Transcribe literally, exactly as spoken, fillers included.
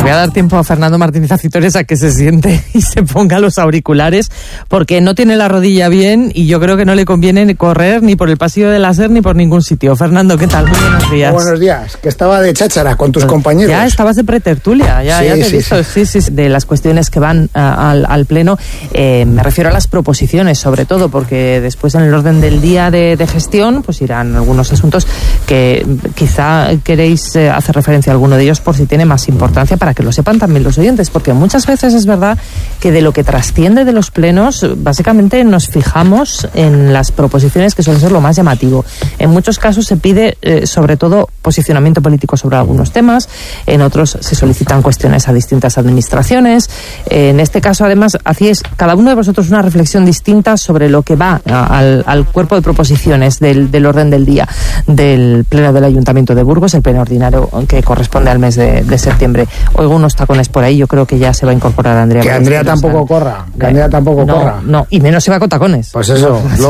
voy a dar tiempo a Fernando Martínez Acitores a que se siente y se ponga los auriculares, porque no tiene la rodilla bien y yo creo que no le conviene correr ni por el pasillo de la SER ni por ningún sitio. Fernando, ¿qué tal? Muy buenos días. Buenos días, que estaba de cháchara con tus pues compañeros. Ya estabas de pretertulia, ya, sí, ya te he sí, visto. Sí. Sí, sí, de las cuestiones que van uh, al, al Pleno, eh, me refiero a las proposiciones, sobre todo, porque después en el orden del día de, de gestión, pues irán algunos asuntos que quizá queréis eh, hacer referencia a alguno de ellos por si tiene más importancia, para que lo sepan también los oyentes, porque muchas veces es verdad que de lo que trasciende de los plenos, básicamente nos fijamos en las proposiciones, que suele ser lo más llamativo. En muchos casos se pide, eh, sobre todo, posicionamiento político sobre algunos temas, en otros se solicitan cuestiones a distintas administraciones. Eh, en este caso, además, hacíais cada uno de vosotros una reflexión distinta sobre lo que va a, al, al cuerpo de proposiciones del, del orden del día del Pleno del Ayuntamiento de Burgos, el pleno ordinario que corresponde al mes de, de septiembre. Oigo unos tacones por ahí, yo creo que ya se va a incorporar Andrea. Que Andrea tampoco corra, que Andrea tampoco no, corra. No, y menos se va con tacones. Pues eso.